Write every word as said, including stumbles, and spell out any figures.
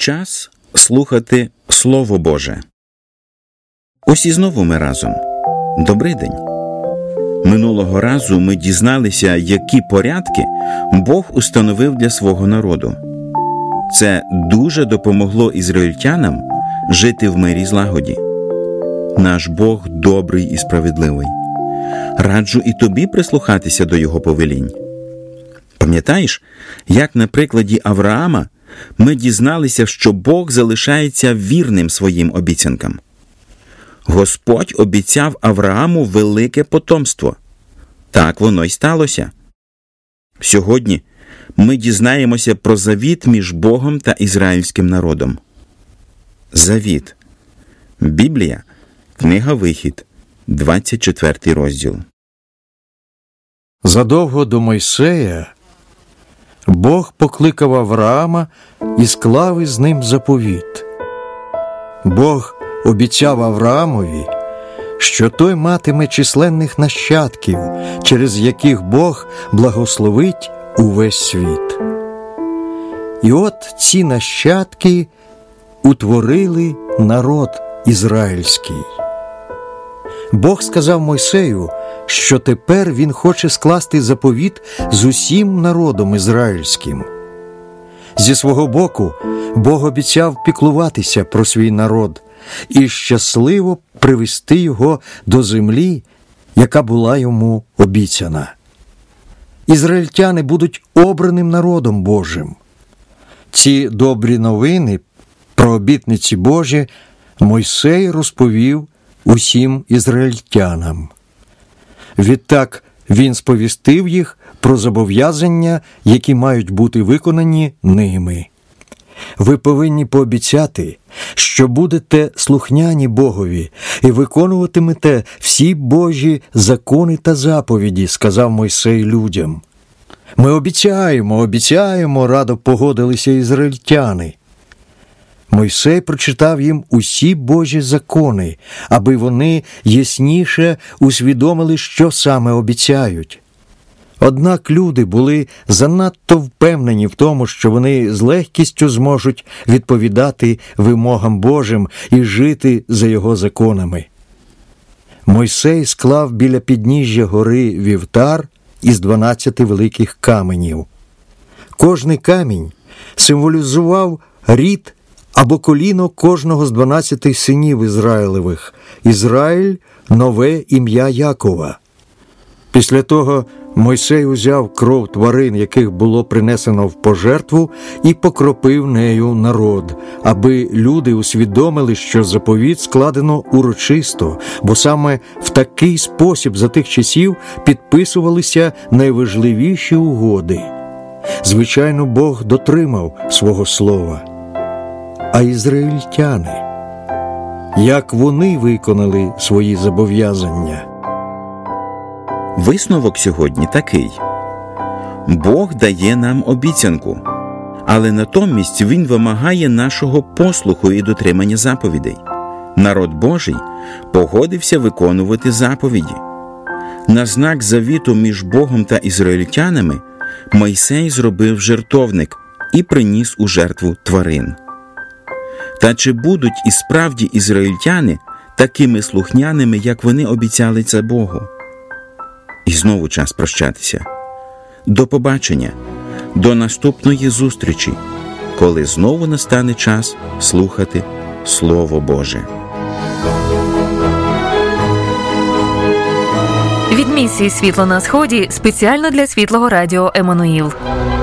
Час слухати Слово Боже. Ось і знову ми разом. Добрий день. Минулого разу ми дізналися, які порядки Бог установив для свого народу. Це дуже допомогло ізраїльтянам жити в мирі й злагоді. Наш Бог добрий і справедливий. Раджу і тобі прислухатися до Його повелінь. Пам'ятаєш, як на прикладі Авраама ми дізналися, що Бог залишається вірним своїм обіцянкам. Господь обіцяв Аврааму велике потомство. Так воно й сталося. Сьогодні ми дізнаємося про завіт між Богом та ізраїльським народом. Завіт. Біблія. Книга Вихід. двадцять четвертий розділ. Задовго до Мойсея Бог покликав Авраама і склав із ним заповіт. Бог обіцяв Авраамові, що той матиме численних нащадків, через яких Бог благословить увесь світ. І от ці нащадки утворили народ ізраїльський. Бог сказав Мойсею, що тепер він хоче скласти заповіт з усім народом ізраїльським. Зі свого боку, Бог обіцяв піклуватися про свій народ і щасливо привести його до землі, яка була йому обіцяна. Ізраїльтяни будуть обраним народом Божим. Ці добрі новини про обітниці Божі Мойсей розповів усім ізраїльтянам. Відтак він сповістив їх про зобов'язання, які мають бути виконані ними. Ви повинні пообіцяти, що будете слухняні Богові і виконуватимете всі Божі закони та заповіді, сказав Мойсей людям. Ми обіцяємо, обіцяємо, радо погодилися ізраїльтяни. Мойсей прочитав їм усі Божі закони, аби вони ясніше усвідомили, що саме обіцяють. Однак люди були занадто впевнені в тому, що вони з легкістю зможуть відповідати вимогам Божим і жити за його законами. Мойсей склав біля підніжжя гори вівтар із дванадцяти великих каменів. Кожний камінь символізував рід або коліно кожного з дванадцяти синів Ізраїлевих. Ізраїль – нове ім'я Якова. Після того Мойсей узяв кров тварин, яких було принесено в пожертву, і покропив нею народ, аби люди усвідомили, що заповіт складено урочисто, бо саме в такий спосіб за тих часів підписувалися найважливіші угоди. Звичайно, Бог дотримав свого слова. А ізраїльтяни, як вони виконали свої зобов'язання? Висновок сьогодні такий. Бог дає нам обіцянку, але натомість Він вимагає нашого послуху і дотримання заповідей. Народ Божий погодився виконувати заповіді. На знак завіту між Богом та ізраїльтянами Мойсей зробив жертовник і приніс у жертву тварин. Та чи будуть і справді ізраїльтяни такими слухняними, як вони обіцяли це Богу? І знову час прощатися. До побачення, до наступної зустрічі, коли знову настане час слухати Слово Боже. Від місії «Світло на сході» спеціально для Світлого радіо «Еммануїл».